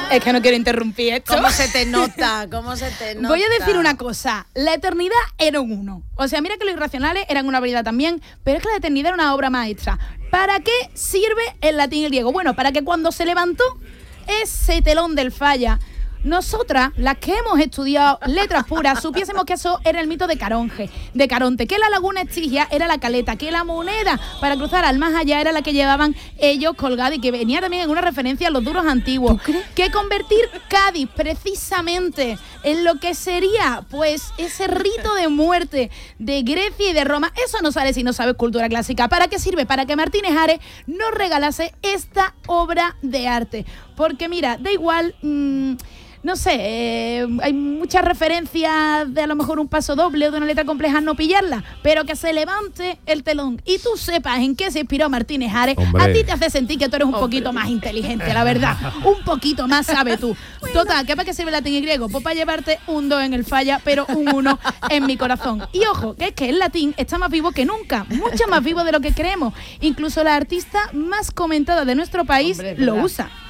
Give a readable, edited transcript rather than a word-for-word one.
Es que no quiero interrumpir esto. ¿Cómo se te nota? Voy a decir una cosa. La eternidad era un uno. O sea, mira que los irracionales eran una habilidad también, pero es que la eternidad era una obra maestra. ¿Para qué sirve el latín y el griego? Bueno, para que cuando se levantó ese telón del Falla, nosotras, las que hemos estudiado letras puras, supiésemos que eso era el mito de Caronte, que la laguna Estigia era la caleta, que la moneda para cruzar al más allá era la que llevaban ellos colgada y que venía también en una referencia a los duros antiguos. Que convertir Cádiz precisamente en lo que sería pues ese rito de muerte de Grecia y de Roma, eso no sale si no sabes cultura clásica. ¿Para qué sirve? Para que Martínez Ares nos regalase esta obra de arte. Porque mira, da igual... no sé, hay muchas referencias de a lo mejor un paso doble o de una letra compleja no pillarla, pero que se levante el telón y tú sepas en qué se inspiró Martínez Ares, a ti te hace sentir que tú eres un poquito más inteligente, la verdad, un poquito más sabes tú. Total, ¿qué para qué sirve el latín y griego? Pues para llevarte un 2 en el Falla, pero un 1 en mi corazón. Y ojo, que es que el latín está más vivo que nunca, mucho más vivo de lo que creemos. Incluso la artista más comentada de nuestro país lo usa.